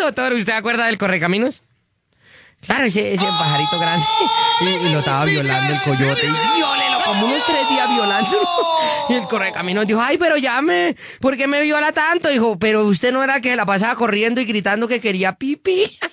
doctor, ¿usted acuerda del correcaminos? Claro, ese pajarito grande. Y lo estaba violando el coyote. Y viólelo como unos 3 días violándolo. Y el correcaminos dijo, ay, pero llame, ¿por qué me viola tanto? Dijo, pero usted no era que la pasaba corriendo y gritando que quería pipí.